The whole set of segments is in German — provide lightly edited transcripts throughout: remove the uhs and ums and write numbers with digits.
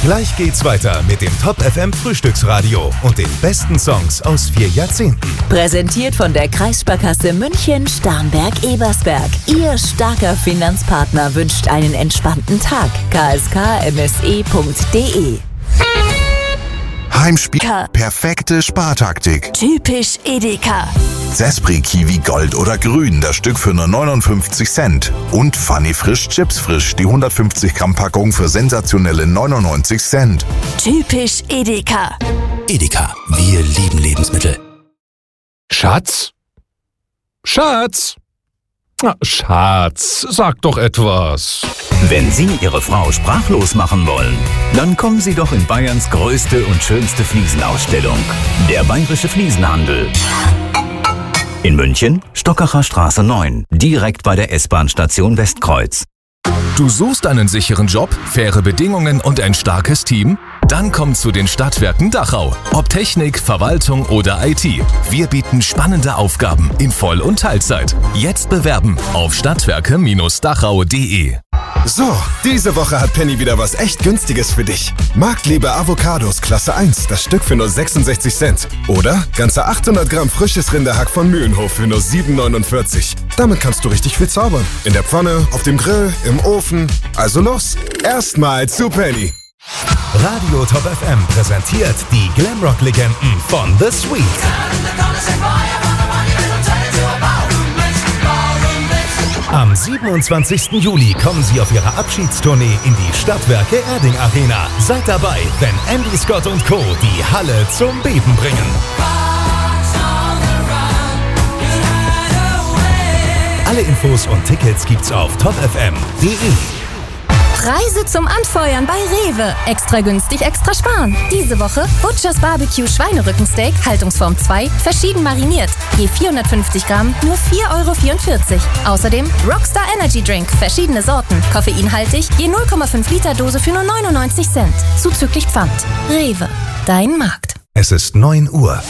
Gleich geht's weiter mit dem Top FM Frühstücksradio und den besten Songs aus 4 Jahrzehnten. Präsentiert von der Kreissparkasse München, Starnberg, Ebersberg. Ihr starker Finanzpartner wünscht einen entspannten Tag. kskmse.de. Heimspiel. Perfekte Spartaktik. Typisch Edeka. Zespri Kiwi Gold oder Grün, das Stück für nur 59 Cent. Und Funny Frisch Chips Frisch, die 150 Gramm Packung für sensationelle 99 Cent. Typisch Edeka. Edeka, wir lieben Lebensmittel. Schatz? Schatz? Schatz, sag doch etwas. Wenn Sie Ihre Frau sprachlos machen wollen, dann kommen Sie doch in Bayerns größte und schönste Fliesenausstellung. Der Bayerische Fliesenhandel. In München, Stockacher Straße 9, direkt bei der S-Bahn-Station Westkreuz. Du suchst einen sicheren Job, faire Bedingungen und ein starkes Team? Dann komm zu den Stadtwerken Dachau. Ob Technik, Verwaltung oder IT. Wir bieten spannende Aufgaben in Voll- und Teilzeit. Jetzt bewerben auf stadtwerke-dachau.de. So, diese Woche hat Penny wieder was echt Günstiges für dich. Marktliebe Avocados Klasse 1, das Stück für nur 66 Cent. Oder ganze 800 Gramm frisches Rinderhack von Mühlenhof für nur 7,49. Damit kannst du richtig viel zaubern. In der Pfanne, auf dem Grill, im Ofen. Also los, erstmal zu Penny. Radio Top FM präsentiert die Glamrock-Legenden von The Sweet. Am 27. Juli kommen sie auf ihrer Abschiedstournee in die Stadtwerke Erding Arena. Seid dabei, wenn Andy Scott und Co. die Halle zum Beben bringen. Alle Infos und Tickets gibt's auf topfm.de. Preise zum Anfeuern bei Rewe. Extra günstig, extra sparen. Diese Woche Butchers Barbecue Schweinerückensteak, Haltungsform 2, verschieden mariniert. Je 450 Gramm, nur 4,44 €. Außerdem Rockstar Energy Drink, verschiedene Sorten. Koffeinhaltig, je 0,5 Liter Dose für nur 99 Cent. Zuzüglich Pfand. Rewe, dein Markt. Es ist 9 Uhr.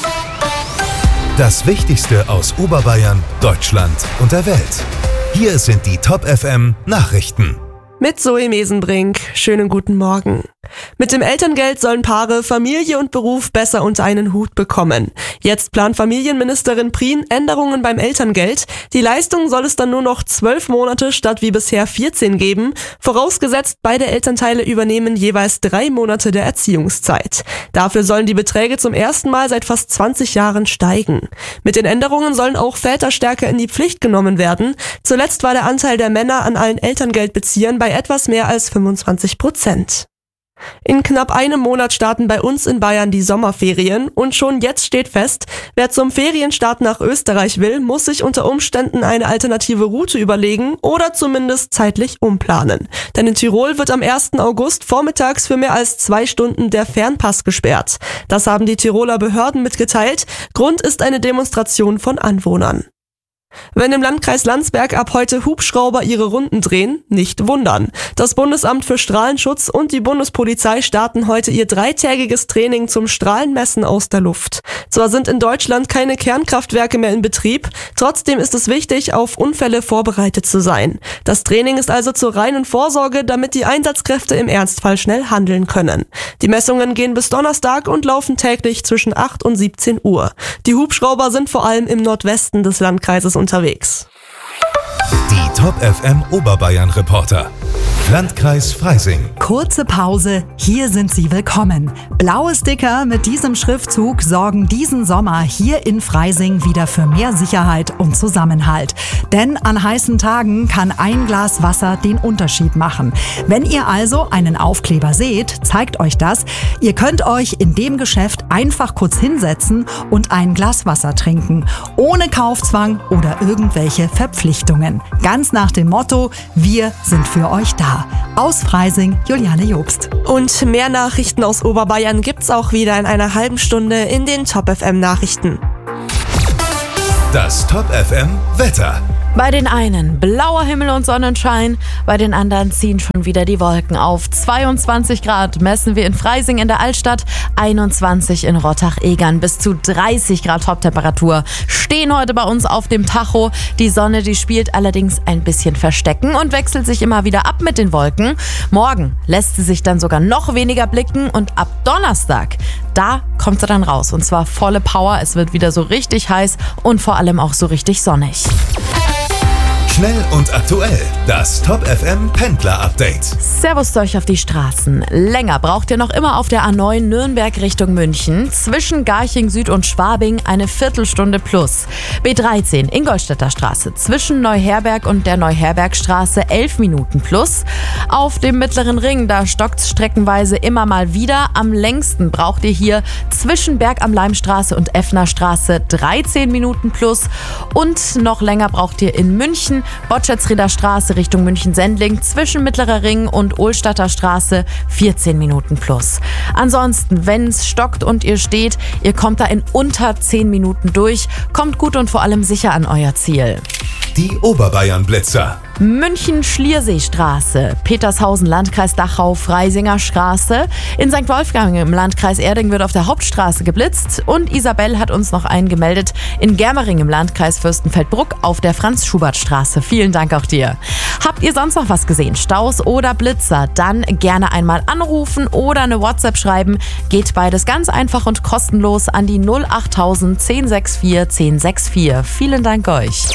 Das Wichtigste aus Oberbayern, Deutschland und der Welt. Hier sind die Top FM Nachrichten. Mit Zoe Mesenbrink. Schönen guten Morgen. Mit dem Elterngeld sollen Paare Familie und Beruf besser unter einen Hut bekommen. Jetzt plant Familienministerin Prien Änderungen beim Elterngeld. Die Leistung soll es dann nur noch 12 Monate statt wie bisher 14 geben. Vorausgesetzt, beide Elternteile übernehmen jeweils 3 Monate der Erziehungszeit. Dafür sollen die Beträge zum ersten Mal seit fast 20 Jahren steigen. Mit den Änderungen sollen auch Väter stärker in die Pflicht genommen werden. Zuletzt war der Anteil der Männer an allen Elterngeldbeziehern bei etwas mehr als 25%. In knapp einem Monat starten bei uns in Bayern die Sommerferien und schon jetzt steht fest, wer zum Ferienstart nach Österreich will, muss sich unter Umständen eine alternative Route überlegen oder zumindest zeitlich umplanen. Denn in Tirol wird am 1. August vormittags für mehr als 2 Stunden der Fernpass gesperrt. Das haben die Tiroler Behörden mitgeteilt. Grund ist eine Demonstration von Anwohnern. Wenn im Landkreis Landsberg ab heute Hubschrauber ihre Runden drehen, nicht wundern. Das Bundesamt für Strahlenschutz und die Bundespolizei starten heute ihr 3-tägiges Training zum Strahlenmessen aus der Luft. Zwar sind in Deutschland keine Kernkraftwerke mehr in Betrieb, trotzdem ist es wichtig, auf Unfälle vorbereitet zu sein. Das Training ist also zur reinen Vorsorge, damit die Einsatzkräfte im Ernstfall schnell handeln können. Die Messungen gehen bis Donnerstag und laufen täglich zwischen 8 und 17 Uhr. Die Hubschrauber sind vor allem im Nordwesten des Landkreises unterwegs. Die Top FM Oberbayern Reporter. Landkreis Freising. Kurze Pause, hier sind Sie willkommen. Blaue Sticker mit diesem Schriftzug sorgen diesen Sommer hier in Freising wieder für mehr Sicherheit und Zusammenhalt. Denn an heißen Tagen kann ein Glas Wasser den Unterschied machen. Wenn ihr also einen Aufkleber seht, zeigt euch das. Ihr könnt euch in dem Geschäft einfach kurz hinsetzen und ein Glas Wasser trinken. Ohne Kaufzwang oder irgendwelche Verpflichtungen. Ganz nach dem Motto, wir sind für euch da. Aus Freising, Juliane Jobst. Und mehr Nachrichten aus Oberbayern gibt's auch wieder in einer halben Stunde in den Top FM Nachrichten. Das Top FM Wetter. Bei den einen blauer Himmel und Sonnenschein, bei den anderen ziehen schon wieder die Wolken auf. 22 Grad messen wir in Freising in der Altstadt, 21 in Rottach-Egern. Bis zu 30 Grad Toptemperatur stehen heute bei uns auf dem Tacho. Die Sonne, die spielt allerdings ein bisschen Verstecken und wechselt sich immer wieder ab mit den Wolken. Morgen lässt sie sich dann sogar noch weniger blicken und ab Donnerstag, da kommt sie dann raus. Und zwar volle Power. Es wird wieder so richtig heiß und vor allem auch so richtig sonnig. Schnell und aktuell, das Top FM Pendler Update. Servus zu euch auf die Straßen. Länger braucht ihr noch immer auf der A9 Nürnberg Richtung München. Zwischen Garching Süd und Schwabing eine Viertelstunde plus. B13 Ingolstädter Straße zwischen Neuherberg und der Neuherbergstraße 11 Minuten plus. Auf dem Mittleren Ring, da stockt's streckenweise immer mal wieder. Am längsten braucht ihr hier zwischen Berg am Leimstraße und Effner Straße 13 Minuten plus. Und noch länger braucht ihr in München Botschaftsrieder Straße Richtung München-Sendling zwischen Mittlerer Ring und Ohlstadter Straße 14 Minuten plus. Ansonsten, wenn es stockt und ihr steht, ihr kommt da in unter 10 Minuten durch, kommt gut und vor allem sicher an euer Ziel. Die Oberbayern-Blitzer. München-Schlierseestraße, Petershausen, Landkreis Dachau, Freisinger Straße. In St. Wolfgang im Landkreis Erding wird auf der Hauptstraße geblitzt. Und Isabel hat uns noch einen gemeldet in Germering im Landkreis Fürstenfeldbruck auf der Franz-Schubert-Straße. Vielen Dank auch dir. Habt ihr sonst noch was gesehen? Staus oder Blitzer? Dann gerne einmal anrufen oder eine WhatsApp schreiben. Geht beides ganz einfach und kostenlos an die 08000 1064 1064. Vielen Dank euch.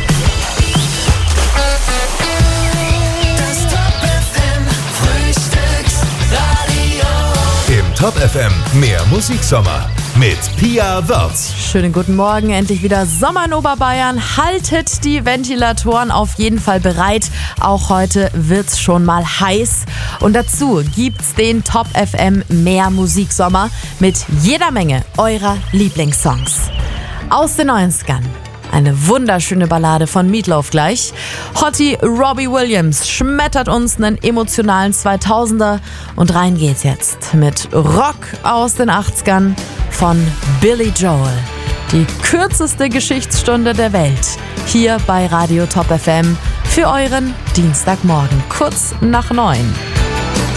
Top FM, mehr Musiksommer mit Pia Wörz. Schönen guten Morgen, endlich wieder Sommer in Oberbayern. Haltet die Ventilatoren auf jeden Fall bereit. Auch heute wird's schon mal heiß. Und dazu gibt's den Top FM mehr Musiksommer mit jeder Menge eurer Lieblingssongs. Aus den 90ern. Eine wunderschöne Ballade von Meatloaf gleich. Hottie Robbie Williams schmettert uns einen emotionalen 2000er. Und rein geht's jetzt mit Rock aus den 80ern von Billy Joel. Die kürzeste Geschichtsstunde der Welt. Hier bei Radio Top FM für euren Dienstagmorgen, kurz nach 9.